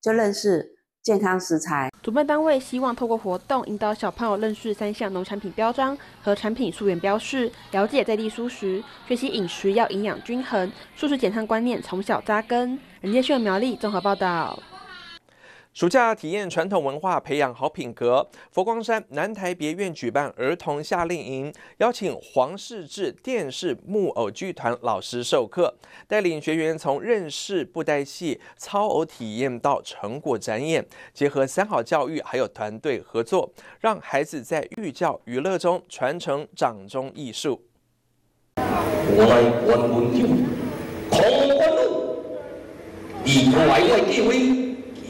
就认识健康食材。 主办单位希望透过活动引导小朋友认识3项农产品标章和产品溯源标示，了解在地蔬食，学习饮食要营养均衡，素食减碳观念从小扎根。人间新闻苗栗综合报道。 暑假体验传统文化，培养好品格。佛光山南台别院举办儿童夏令营，邀请黄世志电视木偶剧团老师授课，带领学员从认识布袋戏、操偶体验到成果展演，结合3好教育还有团队合作，让孩子在寓教于乐中传承掌中艺术。 我来关门酒，狂欢路，以外来机会。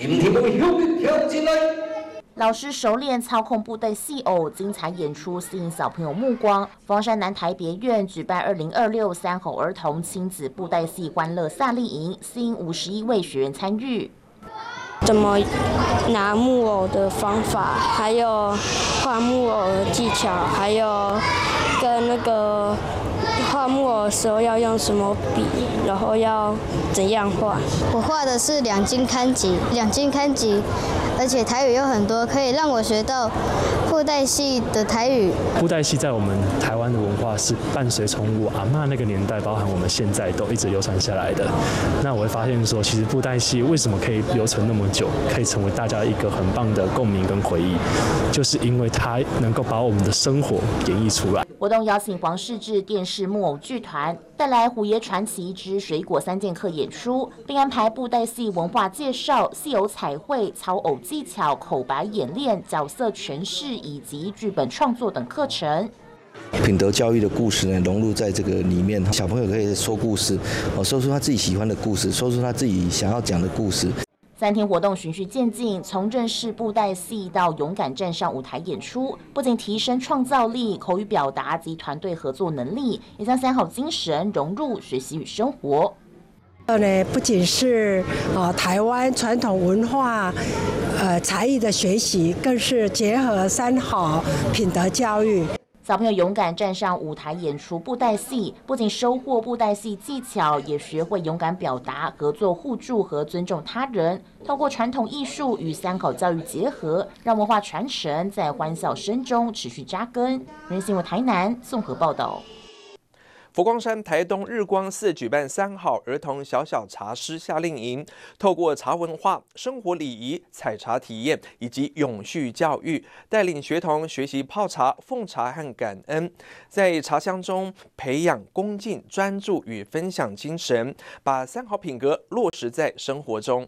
老师熟练操控布袋戏偶，精彩演出吸引小朋友目光。佛光山南台别院举办20263好儿童亲子布袋戏欢乐夏令营，吸引51位学员参与。 怎么拿木偶的方法，还有画木偶的技巧，还有跟那个画木偶的时候要用什么笔，然后要怎样画。 我画的是两津勘吉，而且台语有很多，可以让我学到布袋戏的台语。 布袋戏在我们台湾的文化是伴随从我阿嬷那个年代，包含我们现在都一直流传下来的。那我会发现说，其实布袋戏为什么可以留存那么久，可以成为大家一个很棒的共鸣跟回忆，就是因为它能够把我们的生活演绎出来。 活动邀请黄世志电视木偶剧团带来《虎爷传奇之水果3剑客》演出，并安排布袋戏文化介绍、戏偶彩绘、操偶技巧、口白演练、角色诠释以及剧本创作等课程。 品德教育的故事呢，融入在这个里面，小朋友可以说故事，说出他自己喜欢的故事，说出他自己想要讲的故事。 3天活动循序渐进，从认识布袋戏到勇敢站上舞台演出，不仅提升创造力、口语表达及团队合作能力，也将3好精神融入学习与生活。 不仅是台湾传统文化才艺的学习，更是结合3好品德教育。 小朋友勇敢站上舞台演出布袋戏，不仅收获布袋戏技巧，也学会勇敢表达、合作互助和尊重他人。透过传统艺术与3好教育结合，让文化传承在欢笑声中持续扎根。人间新闻台南综合报道。 佛光山台东日光寺举办3好儿童小小茶师夏令营，透过茶文化、生活礼仪、采茶体验以及永续教育，带领学童学习泡茶、奉茶和感恩，在茶香中培养恭敬、专注与分享精神，把3好品格落实在生活中。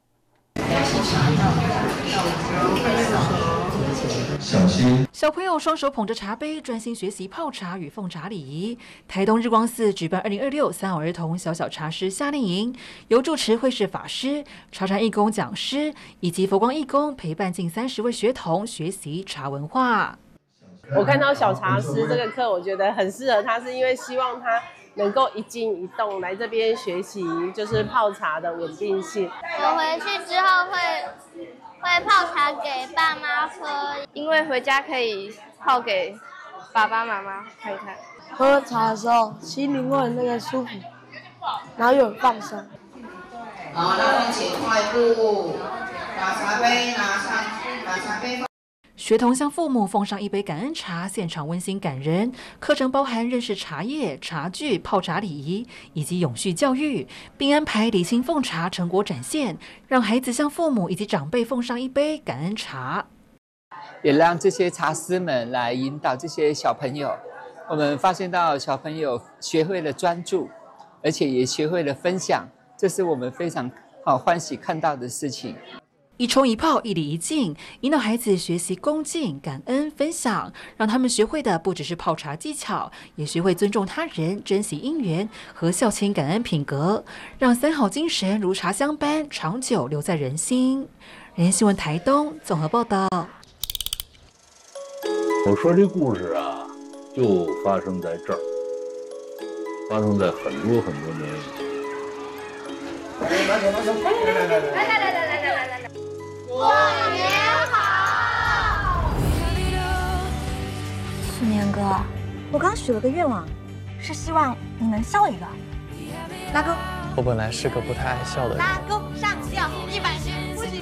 小朋友双手捧着茶杯，专心学习泡茶与奉茶礼仪。台东日光寺举办20263好儿童小小茶师夏令营，由住持慧士法师、茶禅义工讲师以及佛光义工陪伴近30位学童学习茶文化。 我看到小茶师这个课，我觉得很适合他，是因为希望他能够一静一动来这边学习，就是泡茶的稳定性。 我回去之后会泡茶给爸妈喝，因为回家可以泡给爸爸妈妈看看。 喝茶的时候心灵会很那个舒服，然后又很放松。 好，那我们请快步把茶杯拿上，把茶杯。 学童向父母奉上一杯感恩茶，现场温馨感人。课程包含认识茶叶、茶具、泡茶礼仪以及永续教育，并安排礼亲奉茶成果展现，让孩子向父母以及长辈奉上一杯感恩茶， 也让这些茶师们来引导这些小朋友。我们发现到小朋友学会了专注，而且也学会了分享，这是我们非常欢喜看到的事情。 一冲一泡，一礼一敬，引导孩子学习恭敬、感恩、分享，让他们学会的不只是泡茶技巧，也学会尊重他人、珍惜因缘和孝亲感恩品格，让3好精神如茶香般长久留在人心。人间新闻台东综合报道。 我说这故事啊，就发生在这儿，发生在很多很多年以前。 来，过年好！ 4年哥，我刚许了个愿望，是希望你能笑一个。拉钩。 我本来是个不太爱笑的人。 拉钩上笑100句。